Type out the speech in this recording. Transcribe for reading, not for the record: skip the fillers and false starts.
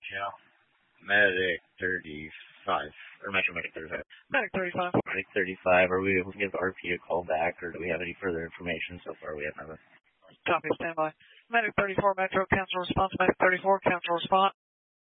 Yeah. Medic 35, or Metro Medic 35. Medic 35. Medic 35, are we able to give RP a call back, or do we have any further information? So far, we have nothing. Copy, standby. Medic 34, Metro, cancel response. Medic 34, cancel response.